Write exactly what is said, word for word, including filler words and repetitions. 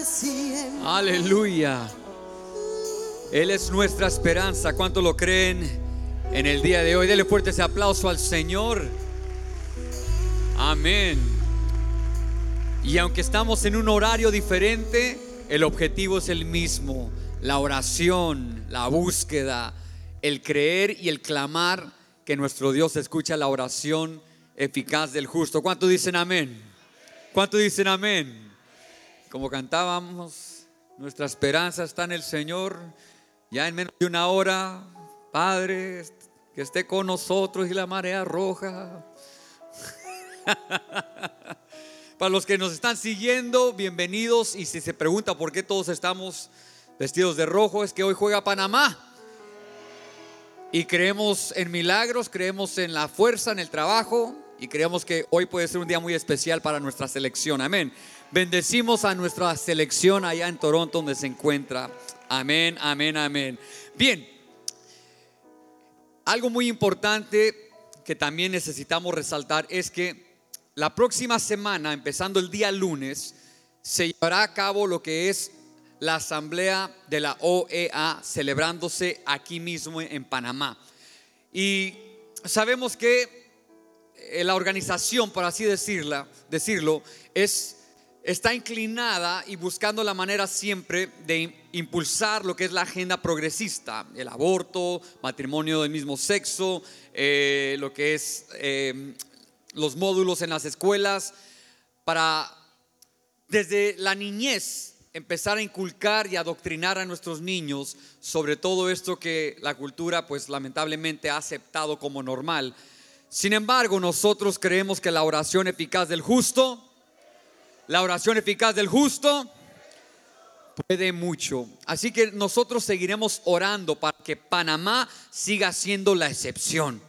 siempre. Aleluya. Él es nuestra esperanza. ¿Cuánto lo creen en el día de hoy? Dele fuerte ese aplauso al Señor. Amén. Y aunque estamos en un horario diferente, el objetivo es el mismo: la oración, la búsqueda, el creer y el clamar que nuestro Dios escucha la oración eficaz del justo. ¿Cuánto dicen amén? ¿Cuánto dicen amén? Como cantábamos, nuestra esperanza está en el Señor. Ya en menos de una hora, Padre, que esté con nosotros y la marea roja. Para los que nos están siguiendo, bienvenidos. Y si se pregunta por qué todos estamos vestidos de rojo, es que hoy juega Panamá. Y creemos en milagros, creemos en la fuerza, en el trabajo, y creemos que hoy puede ser un día muy especial para nuestra selección. Amén. Bendecimos a nuestra selección allá en Toronto, donde se encuentra. Amén, amén, amén. Bien, algo muy importante que también necesitamos resaltar es que la próxima semana, empezando el día lunes, se llevará a cabo lo que es la asamblea de la O E A, celebrándose aquí mismo en Panamá. Y sabemos que la organización, por así decirla, decirlo, es, está inclinada y buscando la manera siempre de impulsar lo que es la agenda progresista: el aborto, matrimonio del mismo sexo, eh, lo que es eh, los módulos en las escuelas, para desde la niñez empezar a inculcar y adoctrinar a nuestros niños sobre todo esto que la cultura pues lamentablemente ha aceptado como normal. Sin embargo, nosotros creemos que la oración eficaz del justo, la oración eficaz del justo puede mucho. Así que nosotros seguiremos orando para que Panamá siga siendo la excepción.